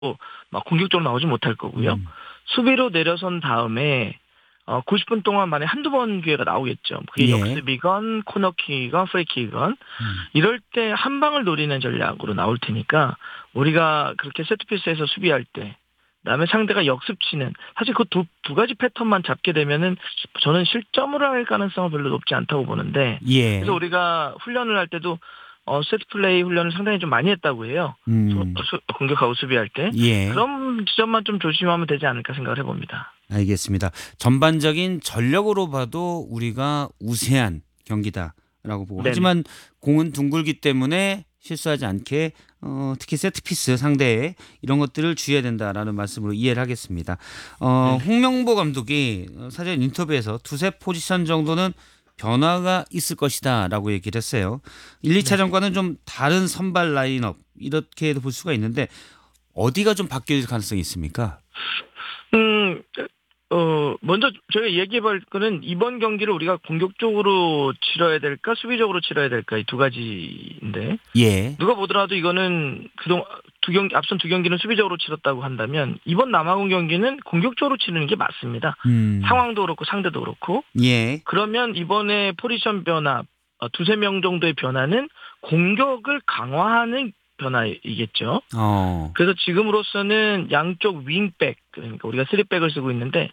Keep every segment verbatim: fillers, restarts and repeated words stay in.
막 공격적으로 나오지 못할 거고요. 음. 수비로 내려선 다음에 어, 구십 분 동안 만에 한두 번 기회가 나오겠죠. 그게 예. 역습이건 코너킥이건 프리킥이건 음. 이럴 때 한 방을 노리는 전략으로 나올 테니까 우리가 그렇게 세트피스에서 수비할 때 그다음에 상대가 역습치는 사실 그 두 두 가지 패턴만 잡게 되면은 저는 실점을 할 가능성은 별로 높지 않다고 보는데 예. 그래서 우리가 훈련을 할 때도 어, 세트 플레이 훈련을 상당히 좀 많이 했다고 해요. 음. 수, 수, 공격하고 수비할 때. 예. 그런 지점만 좀 조심하면 되지 않을까 생각을 해봅니다. 알겠습니다. 전반적인 전력으로 봐도 우리가 우세한 경기다라고 보고 네네. 하지만 공은 둥글기 때문에 실수하지 않게 어, 특히 세트피스 상대에 이런 것들을 주의해야 된다라는 말씀으로 이해를 하겠습니다. 어, 네. 홍명보 감독이 사전 인터뷰에서 두세 포지션 정도는 변화가 있을 것이다라고 얘기를 했어요. 일, 이 차전과는 좀 다른 선발 라인업 이렇게도 볼 수가 있는데 어디가 좀 바뀔 가능성이 있습니까? 음, 어, 먼저 저희가 얘기해볼 거는 이번 경기를 우리가 공격적으로 치러야 될까 수비적으로 치러야 될까 이 두 가지인데 예. 누가 보더라도 이거는 그동안 두 경기 앞선 두 경기는 수비적으로 치렀다고 한다면 이번 남아공 경기는 공격적으로 치르는 게 맞습니다. 음. 상황도 그렇고 상대도 그렇고 예. 그러면 이번에 포지션 변화 어, 두세 명 정도의 변화는 공격을 강화하는 변화이겠죠. 어. 그래서 지금으로서는 양쪽 윙백 그러니까 우리가 쓰리백을 쓰고 있는데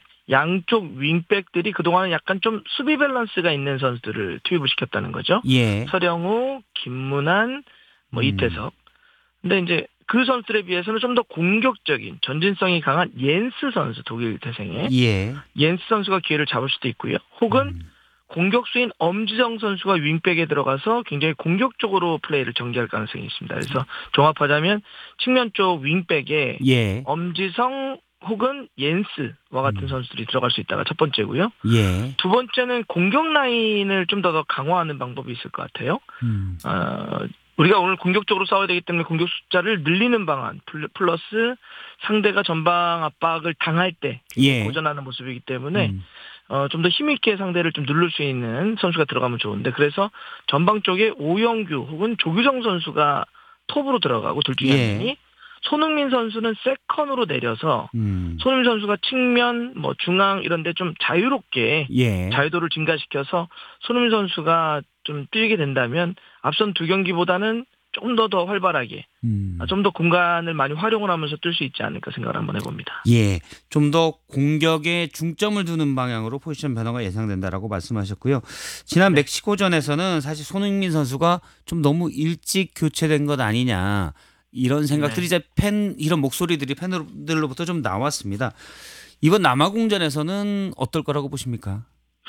양쪽 윙백들이 그동안은 약간 좀 수비 밸런스가 있는 선수들을 투입을 시켰다는 거죠. 예. 서령우, 김문환, 뭐 음. 이태석. 근데 이제 그 선수들에 비해서는 좀 더 공격적인 전진성이 강한 옌스 선수 독일 태생의 예. 옌스 선수가 기회를 잡을 수도 있고요. 혹은 음. 공격수인 엄지성 선수가 윙백에 들어가서 굉장히 공격적으로 플레이를 전개할 가능성이 있습니다. 그래서 종합하자면 측면 쪽 윙백에 예. 엄지성 혹은 옌스와 같은 음. 선수들이 들어갈 수 있다가 첫 번째고요. 예. 두 번째는 공격 라인을 좀 더 더 강화하는 방법이 있을 것 같아요. 음. 어, 우리가 오늘 공격적으로 싸워야 되기 때문에 공격 숫자를 늘리는 방안 플러스 상대가 전방 압박을 당할 때 예. 고전하는 모습이기 때문에 음. 어, 좀 더 힘있게 상대를 좀 누를 수 있는 선수가 들어가면 좋은데 그래서 전방 쪽에 오영규 혹은 조규성 선수가 톱으로 들어가고 둘 중에 예. 한 명이 손흥민 선수는 세컨으로 내려서 음. 손흥민 선수가 측면 뭐 중앙 이런 데 좀 자유롭게 예. 자유도를 증가시켜서 손흥민 선수가 좀 뛰게 된다면 앞선 두 경기보다는 좀 더 더 활발하게 음. 좀 더 공간을 많이 활용을 하면서 뛸 수 있지 않을까 생각을 한번 해봅니다. 예. 좀 더 공격에 중점을 두는 방향으로 포지션 변화가 예상된다라고 말씀하셨고요. 지난 네. 멕시코전에서는 사실 손흥민 선수가 좀 너무 일찍 교체된 것 아니냐 이런 생각들이 네. 이제 팬 이런 목소리들이 팬들로부터 좀 나왔습니다. 이번 남아공전에서는 어떨 거라고 보십니까?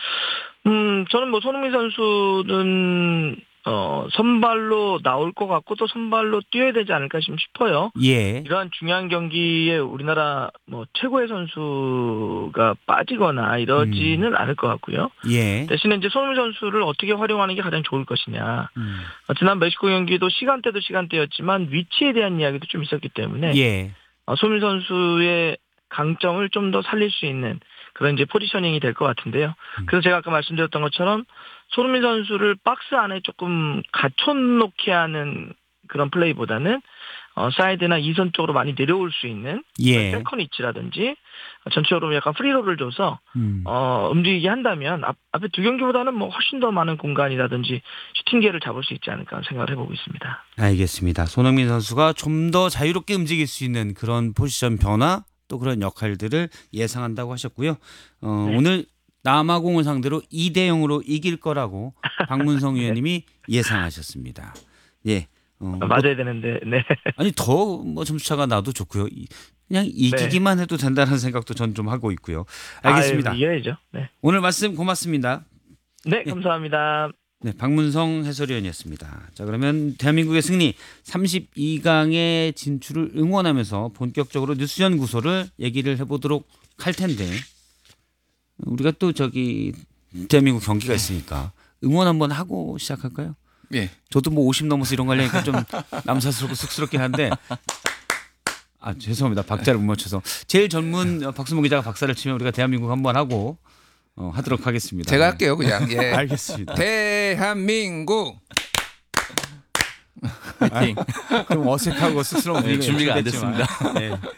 음, 저는 뭐 손흥민 선수는 어, 선발로 나올 것 같고 또 선발로 뛰어야 되지 않을까 싶어요. 예. 이러한 중요한 경기에 우리나라 뭐 최고의 선수가 빠지거나 이러지는 음. 않을 것 같고요. 예. 대신에 이제 손흥민 선수를 어떻게 활용하는 게 가장 좋을 것이냐. 음. 어, 지난 멕시코 경기도 시간대도 시간대였지만 위치에 대한 이야기도 좀 있었기 때문에 예. 어, 손흥민 선수의 강점을 좀 더 살릴 수 있는 그런 이제 포지셔닝이 될 것 같은데요. 음. 그래서 제가 아까 말씀드렸던 것처럼 손흥민 선수를 박스 안에 조금 갖춰놓게 하는 그런 플레이보다는 어, 사이드나 이선 쪽으로 많이 내려올 수 있는 예. 세컨 위치라든지 전체적으로 약간 프리롤을 줘서 음. 어, 움직이게 한다면 앞, 앞에 두 경기보다는 뭐 훨씬 더 많은 공간이라든지 슈팅 기회를 잡을 수 있지 않을까 생각을 해보고 있습니다. 알겠습니다. 손흥민 선수가 좀 더 자유롭게 움직일 수 있는 그런 포지션 변화 또 그런 역할들을 예상한다고 하셨고요. 어, 네. 오늘 남아공을 상대로 이 대 영으로 이길 거라고 박문성 네. 위원님이 예상하셨습니다. 예. 어, 어, 맞아야 되는데, 네. 아니 더 뭐 점수차가 나도 좋고요. 이- 그냥 이기기만 해도 된다는 생각도 전 좀 하고 있고요. 알겠습니다. 아유, 이겨야죠. 네. 오늘 말씀 고맙습니다. 네, 감사합니다. 네, 박문성 해설위원이었습니다. 자, 그러면 대한민국의 승리 삼십이 강의 진출을 응원하면서 본격적으로 뉴스연구소를 얘기를 해보도록 할 텐데 우리가 또 저기 대한민국 경기가 있으니까 응원 한번 하고 시작할까요? 예. 저도 뭐 오십 넘어서 이런 거 하려니까 좀 남사스럽고 쑥스럽긴 한데 아 죄송합니다. 박자를 못 맞춰서 제일 젊은 박수모 기자가 박사를 치면 우리가 대한민국 한번 하고 어, 하도록 하겠습니다. 제가 할게요, 그냥. 예. 알겠습니다. 대한민국 파이팅. 좀 어색하고 쑥스러운 네, 분위기가 준비가 안 연출됐지만, 됐습니다. 네.